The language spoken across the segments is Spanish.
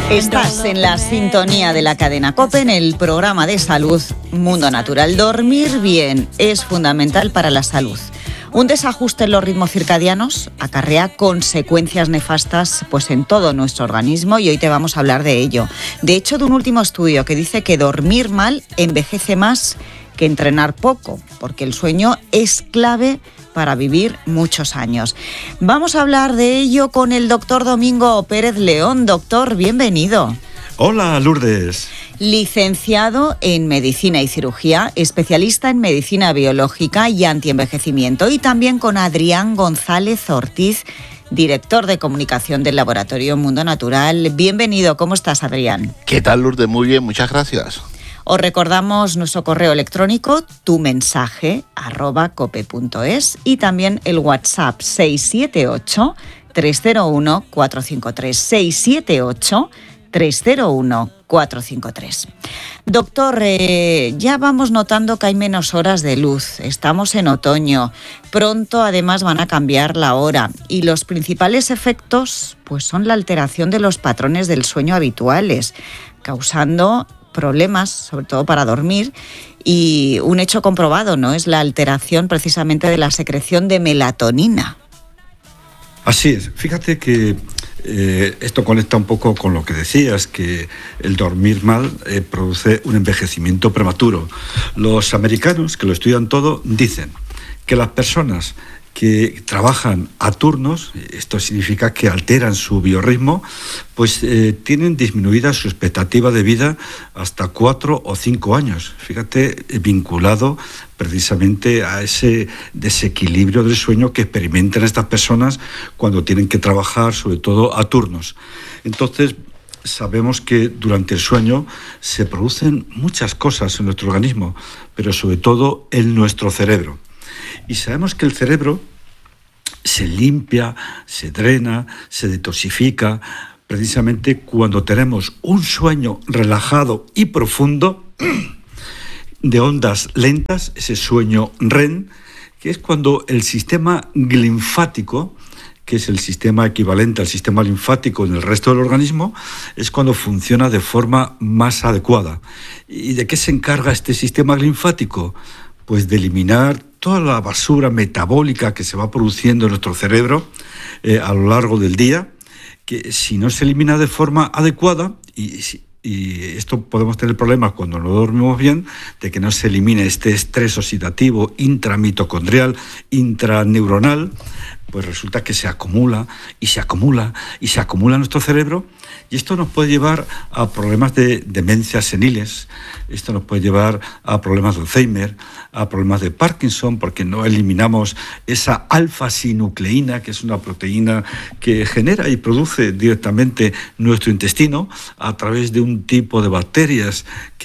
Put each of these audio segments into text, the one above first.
Estás en la sintonía de la cadena COPE en el programa de salud Mundo Natural. Dormir bien es fundamental para la salud. Un desajuste en los ritmos circadianos acarrea consecuencias nefastas pues en todo nuestro organismo y hoy te vamos a hablar de ello. De hecho, de un último estudio que dice que dormir mal envejece más que entrenar poco, porque el sueño es clave para vivir muchos años. Vamos a hablar de ello con el doctor Domingo Pérez León. Doctor, bienvenido. Hola, Lourdes. Licenciado en Medicina y Cirugía, especialista en Medicina Biológica y Antienvejecimiento. Y también con Adrián González Ortiz, director de comunicación del Laboratorio Mundo Natural. Bienvenido, ¿cómo estás, Adrián? ¿Qué tal, Lourdes? Muy bien, muchas gracias. Os recordamos nuestro correo electrónico, tumensaje@cope.es, y también el WhatsApp 678-301-453. 678-301-453. Doctor, ya vamos notando que hay menos horas de luz. Estamos en otoño. Pronto, además, van a cambiar la hora. Y los principales efectos pues, son la alteración de los patrones del sueño habituales, causando problemas, sobre todo para dormir, y un hecho comprobado, ¿no? Es la alteración precisamente de la secreción de melatonina. Así es. Fíjate que esto conecta un poco con lo que decías, que el dormir mal produce un envejecimiento prematuro. Los americanos, que lo estudian todo, dicen que las personas que trabajan a turnos, esto significa que alteran su biorritmo, pues tienen disminuida su expectativa de vida hasta 4 o 5 años. Fíjate, vinculado precisamente a ese desequilibrio del sueño que experimentan estas personas cuando tienen que trabajar, sobre todo a turnos. Entonces, sabemos que durante el sueño se producen muchas cosas en nuestro organismo, pero sobre todo en nuestro cerebro. Y sabemos que el cerebro se limpia, se drena, se detoxifica, precisamente cuando tenemos un sueño relajado y profundo, de ondas lentas, ese sueño REM, que es cuando el sistema linfático, que es el sistema equivalente al sistema linfático en el resto del organismo, es cuando funciona de forma más adecuada. ¿Y de qué se encarga este sistema linfático? Pues de eliminar toda la basura metabólica que se va produciendo en nuestro cerebro a lo largo del día, que si no se elimina de forma adecuada, y esto podemos tener problemas cuando no dormimos bien, de que no se elimine este estrés oxidativo intramitocondrial, intraneuronal, pues resulta que se acumula y se acumula y se acumula en nuestro cerebro, y esto nos puede llevar a problemas de demencias seniles, esto nos puede llevar a problemas de Alzheimer, a problemas de Parkinson, porque no eliminamos esa alfa-sinucleína, que es una proteína que genera y produce directamente nuestro intestino a través de un tipo de bacterias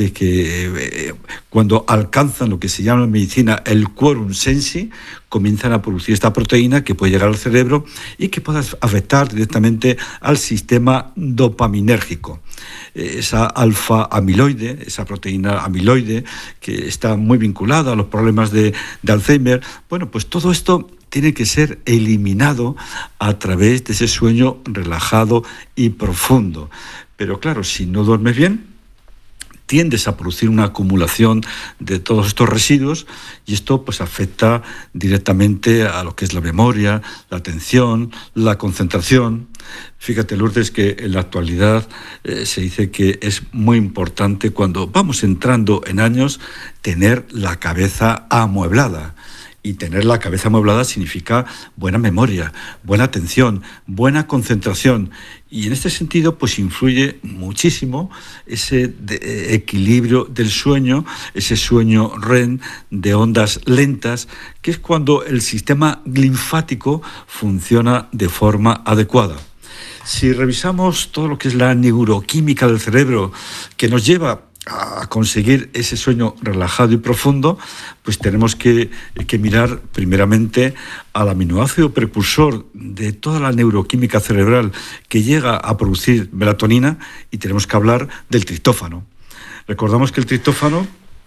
que cuando alcanzan lo que se llama en medicina el quorum sensi, comienzan a producir esta proteína que puede llegar al cerebro y que puede afectar directamente al sistema dopaminérgico. Esa alfa-amiloide, esa proteína amiloide que está muy vinculada a los problemas de Alzheimer, bueno, pues todo esto tiene que ser eliminado a través de ese sueño relajado y profundo. Pero claro, si no duermes bien, tiendes a producir una acumulación de todos estos residuos y esto pues afecta directamente a lo que es la memoria, la atención, la concentración. Fíjate, Lourdes, que en la actualidad se dice que es muy importante cuando vamos entrando en años tener la cabeza amueblada. Y tener la cabeza amueblada significa buena memoria, buena atención, buena concentración. Y en este sentido, pues influye muchísimo ese equilibrio del sueño, ese sueño REM de ondas lentas, que es cuando el sistema linfático funciona de forma adecuada. Si revisamos todo lo que es la neuroquímica del cerebro, que nos lleva a conseguir ese sueño relajado y profundo, pues tenemos que mirar primeramente al aminoácido precursor de toda la neuroquímica cerebral que llega a producir melatonina, y tenemos que hablar del triptófano. Recordamos que el triptófano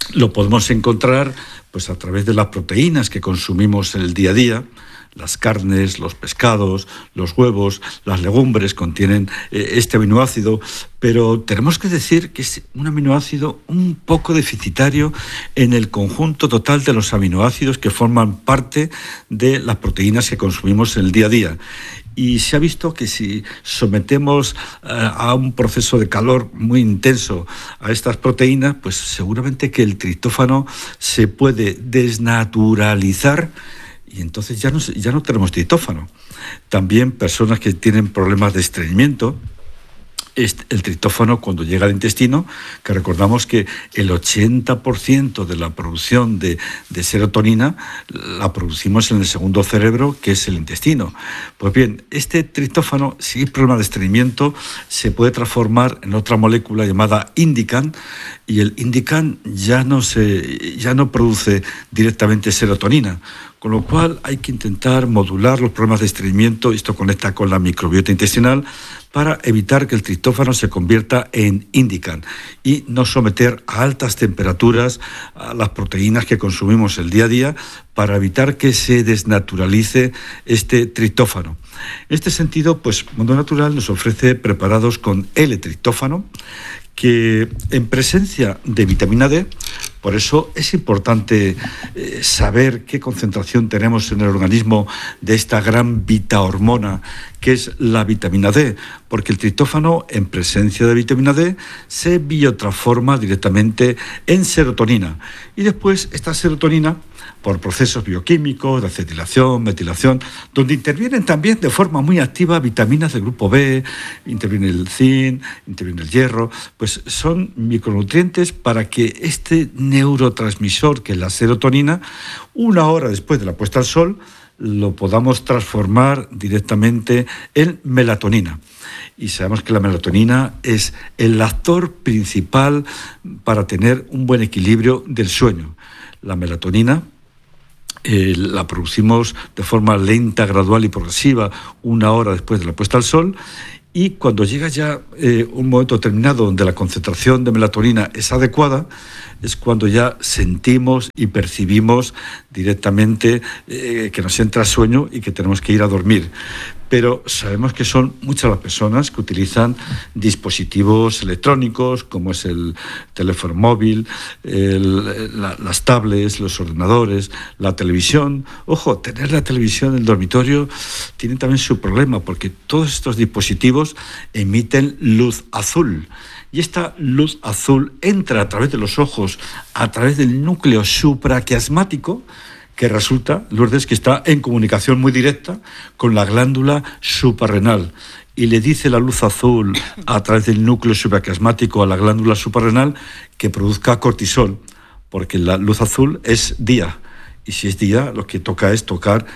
lo podemos encontrar pues a través de las proteínas que consumimos en el día a día. Las carnes, los pescados, los huevos, las legumbres contienen este aminoácido, pero tenemos que decir que es un aminoácido un poco deficitario en el conjunto total de los aminoácidos que forman parte de las proteínas que consumimos en el día a día. Y se ha visto que si sometemos a un proceso de calor muy intenso a estas proteínas, pues seguramente que el triptófano se puede desnaturalizar y entonces ya no tenemos triptófano. También personas que tienen problemas de estreñimiento, el triptófano cuando llega al intestino, que recordamos que el 80% de la producción de serotonina la producimos en el segundo cerebro, que es el intestino. Pues bien, este triptófano, si hay problema de estreñimiento, se puede transformar en otra molécula llamada indican, y el indican ya no produce directamente serotonina, con lo cual hay que intentar modular los problemas de estreñimiento. Esto conecta con la microbiota intestinal para evitar que el triptófano se convierta en indican y no someter a altas temperaturas a las proteínas que consumimos el día a día para evitar que se desnaturalice este triptófano. En este sentido, pues Mundo Natural nos ofrece preparados con L-triptófano, que en presencia de vitamina D, por eso es importante saber qué concentración tenemos en el organismo de esta gran vitahormona que es la vitamina D, porque el triptófano en presencia de vitamina D se biotransforma directamente en serotonina y después esta serotonina, por procesos bioquímicos de acetilación, metilación, donde intervienen también de forma muy activa vitaminas del grupo B, interviene el zinc, interviene el hierro, pues son micronutrientes para que este neurotransmisor, que es la serotonina, una hora después de la puesta al sol, lo podamos transformar directamente en melatonina. Y sabemos que la melatonina es el actor principal para tener un buen equilibrio del sueño. La melatonina la producimos de forma lenta, gradual y progresiva una hora después de la puesta al sol, y cuando llega ya un momento determinado donde la concentración de melatonina es adecuada, es cuando ya sentimos y percibimos directamente que nos entra sueño y que tenemos que ir a dormir. Pero sabemos que son muchas las personas que utilizan dispositivos electrónicos, como es el teléfono móvil, las tablets, los ordenadores, la televisión. Ojo, tener la televisión en el dormitorio tiene también su problema, porque todos estos dispositivos emiten luz azul. Y esta luz azul entra a través de los ojos, a través del núcleo supraquiasmático, que resulta, Lourdes, que está en comunicación muy directa con la glándula suprarrenal. Y le dice la luz azul a través del núcleo supraquiasmático a la glándula suprarrenal que produzca cortisol, porque la luz azul es día. Y si es día, lo que toca es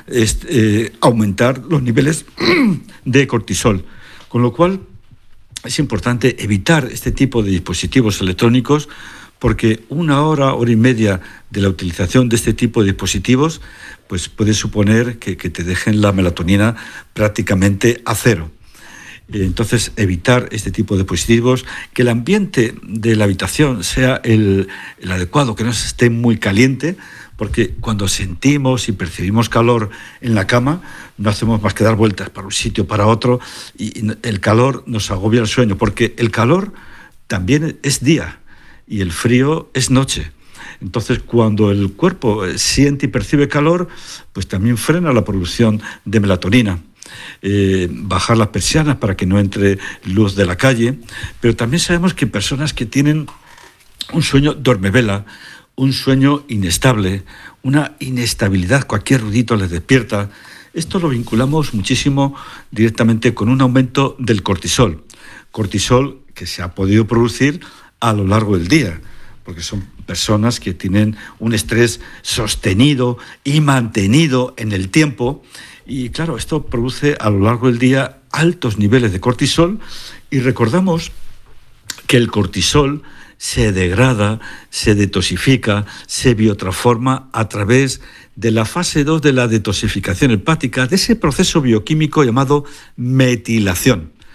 aumentar los niveles de cortisol. Con lo cual, es importante evitar este tipo de dispositivos electrónicos, porque una hora y media de la utilización de este tipo de dispositivos pues puede suponer que te dejen la melatonina prácticamente a cero. Entonces, evitar este tipo de dispositivos, que el ambiente de la habitación sea el adecuado, que no esté muy caliente, porque cuando sentimos y percibimos calor en la cama, no hacemos más que dar vueltas para un sitio, para otro, y el calor nos agobia el sueño, porque el calor también es día y el frío es noche. Entonces, cuando el cuerpo siente y percibe calor, pues también frena la producción de melatonina. Bajar las persianas para que no entre luz de la calle, pero también sabemos que personas que tienen un sueño dormevela, un sueño inestable, una inestabilidad, cualquier ruidito les despierta, esto lo vinculamos muchísimo directamente con un aumento del cortisol que se ha podido producir a lo largo del día, porque son personas que tienen un estrés sostenido y mantenido en el tiempo, y claro, esto produce a lo largo del día altos niveles de cortisol, y recordamos que el cortisol se degrada, se detoxifica, se biotransforma a través de la fase 2 de la detoxificación hepática, de ese proceso bioquímico llamado metilación.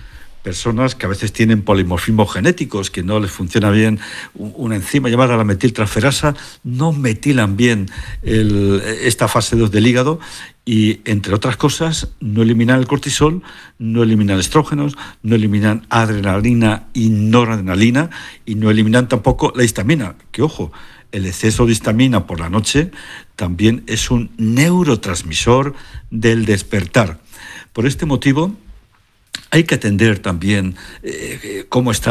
personas que a veces tienen polimorfismos genéticos, que no les funciona bien una enzima llamada la metiltransferasa, no metilan bien esta fase 2 del hígado y, entre otras cosas, no eliminan el cortisol, no eliminan estrógenos, no eliminan adrenalina y noradrenalina y no eliminan tampoco la histamina, que, ojo, el exceso de histamina por la noche también es un neurotransmisor del despertar. Por este motivo, hay que atender también cómo está